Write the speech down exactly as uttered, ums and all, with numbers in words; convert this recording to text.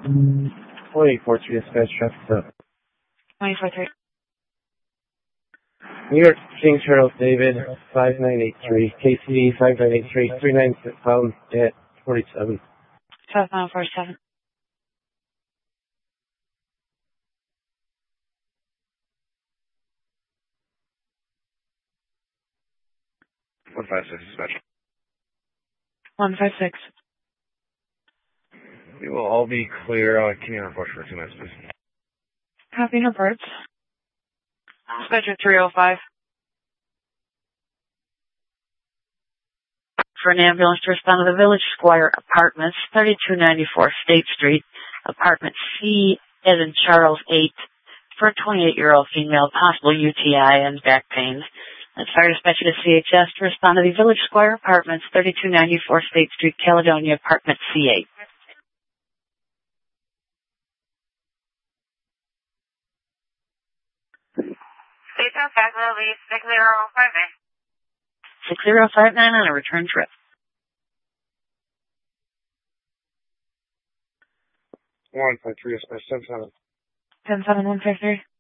One eight four three dispatch traffic stop. one eight four three. New York King Charles David five nine eight three. K C D five nine eight three. three nine pound at forty-seven. Southbound forty-seven. one five six dispatch. one five six. We will all be clear. Uh, can you report for two minutes, please? Copy and reports. Dispatcher three oh five. For an ambulance to respond to the Village Square Apartments, thirty-two ninety-four State Street, Apartment C, Ed and Charles eight, for a twenty-eight-year-old female, possible U T I and back pain. That's fire dispatcher to C H S to respond to the Village Square Apartments, thirty-two ninety-four State Street, Caledonia, Apartment C eight. Please don't back will be six zero five nine. six zero five nine on a return trip. one five three dispatch, seven seven. ten seven one five three.